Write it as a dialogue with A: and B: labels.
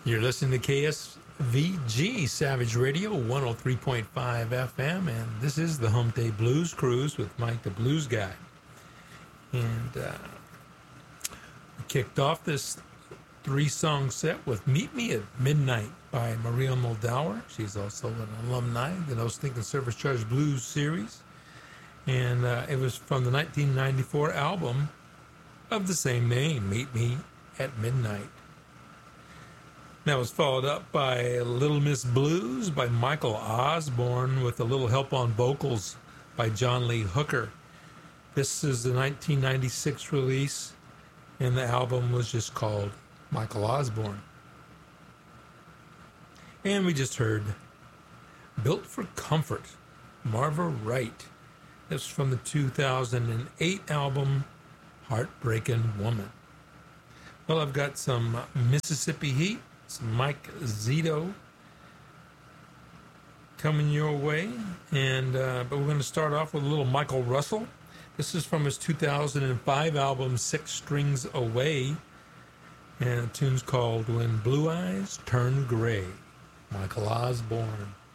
A: You're listening to KSVG Savage Radio 103.5 FM, and this is the Hump Day Blues Cruise with Mike the Blues Guy. And we kicked off this 3-song set with Meet Me at Midnight by Maria Moldauer. She's also an alumni of the No Stinking Service Charge Blues series. And it was from the 1994 album of the same name, Meet Me at Midnight. That was followed up by Little Miss Blues by Michael Osborne with a little help on vocals by John Lee Hooker. This is the 1996 release, and the album was just called Michael Osborne. And we just heard Built for Comfort, Marva Wright. This is from the 2008 album Heartbreaking Woman. Well, I've got some Mississippi Heat, some Mike Zito coming your way, and but we're going to start off with a little Michael Russell. This is from his 2005 album 6 Strings Away, and the tune's called When Blue Eyes Turn Gray. Michael Osborne.